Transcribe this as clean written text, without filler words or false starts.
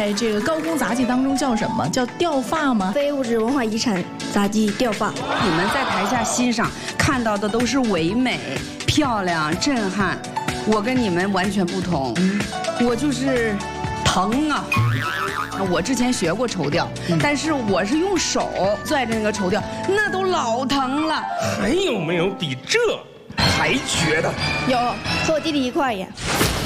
在这个高空杂技当中叫什么？叫掉发吗？ 非物质文化遗产杂技掉发。 你们在台下欣赏看到的都是唯美、漂亮、震撼，我跟你们完全不同，我就是疼啊。我之前学过绸吊，但是我是用手拽着那个绸吊，那都老疼了。 还有没有比这还绝的？ 有，和我弟弟一块演。